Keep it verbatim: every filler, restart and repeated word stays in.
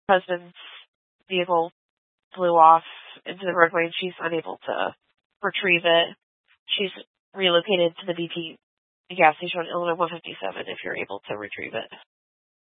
husband's vehicle flew off into the roadway and she's unable to retrieve it. She's relocated to the B P gas station on Illinois one fifty-seven if you're able to retrieve it.